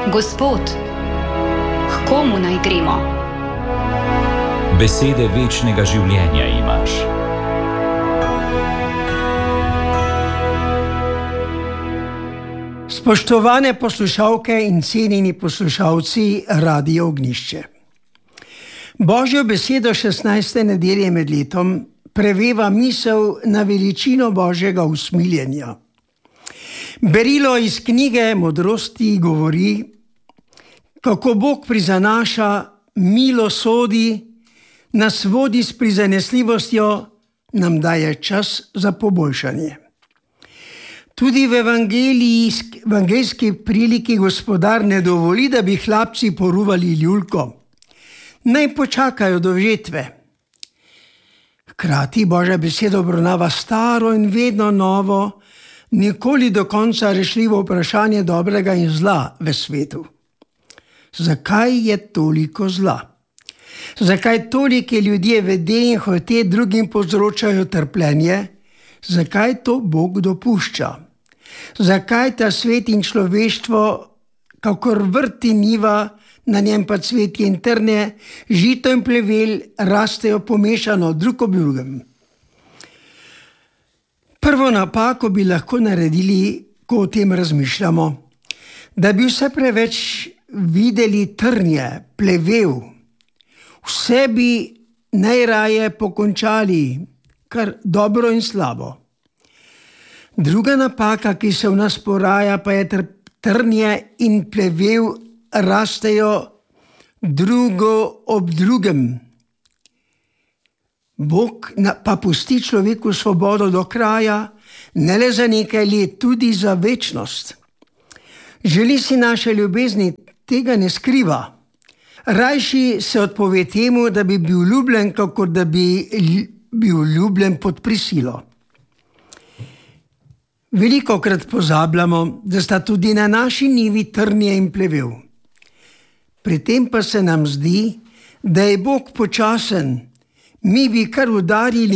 Gospod, k komu naj gremo? Besede večnega življenja imaš. Spoštovane poslušalke in cenjeni poslušalci Radia Ognjišče. Božjo besedo 16. nedelje med letom preveva misel na veličino Božjega usmiljenja. Berilo iz knjige Modrosti govori, kako Bog prizanaša, milo sodi, nas vodi s prizanesljivostjo, nam daje čas za poboljšanje. Tudi v evangeljski priliki Gospodar ne dovoli, da bi hlapci poruvali ljulko. Naj počakajo do žetve. Hkrati Božja beseda obravnava staro in vedno novo, nikoli do konca rešljivo vprašanje dobrega in zla v svetu. Zakaj je toliko zla? Zakaj toliki ljudje vede in hote drugim povzročajo trpljenje? Zakaj to Bog dopušča? Zakaj ta svet in človeštvo, kakor vrt in njiva, na njem pa cvetje in trnje, žito in plevel rastejo pomešano drug ob drugem? Prvo napako bi lahko naredili, ko o tem razmišljamo, da bi vse preveč videli trnje, plevel. Vse bi najraje pokončali, kar dobro in slabo. Druga napaka, ki se v nas poraja, pa je trnje in plevel rastejo drugo ob drugem. Bog pa pusti človeku svobodo do kraja, ne le za nekaj let, tudi za večnost. Želi si naše ljubezni, tega ne skriva. Rajši se odpove temu, da bi bil ljubljen, kakor da bi bil ljubljen pod prisilo. Velikokrat pozabljamo, da sta tudi na naši njivi trnje in plevel. Pri tem pa se nam zdi, da je Bog počasen, mi bi kar udarili